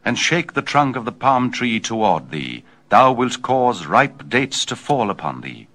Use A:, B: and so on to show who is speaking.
A: and shake the trunk of the palm tree toward thee, thou wilt cause ripe dates to fall upon thee.